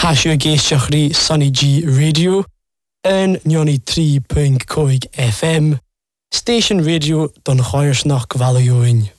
Tasio géisteachrí Sunny G Radio en 93.5 FM, Station Radio don Choirsnach Gvalioin.